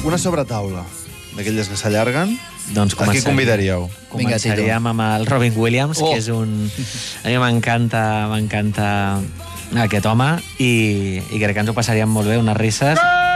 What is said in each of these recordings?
Una sobretaula, d'aquelles que s'allarguen. Doncs a qui convidaríeu? Començaríem amb el Robin Williams, que és un... A mi m'encanta aquest home i crec que ens ho passaríem molt bé, unes risses.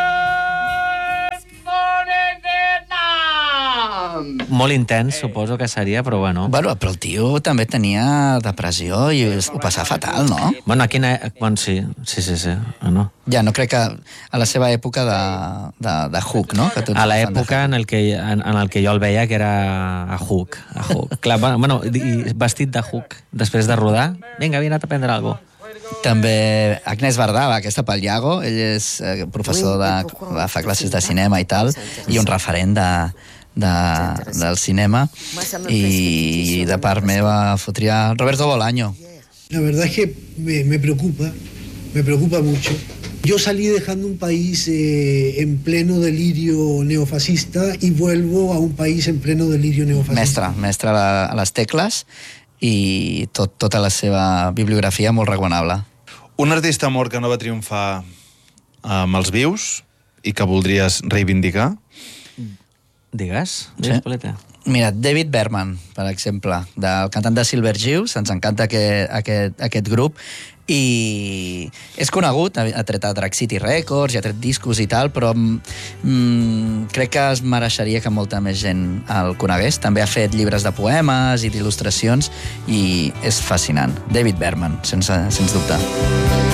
Molt intens, suposo que seria, però bueno. Bueno, però el tio també tenia depressió i ho passava fatal, no? Bueno, bueno, sí. No. Ja, no crec que a la seva època de Hook, no? Que a l'època en el que jo el veia, que era a Hook. Clar, bueno, vestit de Hook, després de rodar. Vinga, havia anat a prendre alguna cosa. També Agnès Bardava, aquesta pel Iago, ell és professor fa classes de cinema i tal, i un referent del cinema, y de part meva fotria Roberto Bolaño. La verdad es que me preocupa mucho. Yo salí dejando un país en pleno delirio neofascista y vuelvo a un país en pleno delirio neofascista. Mestre a les tecles i tota la seva bibliografia molt recomanable. Un artista mort que no va triomfar amb els vius i que voldries reivindicar? Digues, sí. Mira, David Berman, per exemple, del cantant de Silver Jews, ens encanta aquest grup, i és conegut, ha tret a Drag City Records i ha tret discos i tal, però crec que es mereixeria que molta més gent el conegués. També ha fet llibres de poemes i d'il·lustracions i és fascinant. David Berman, sens dubte.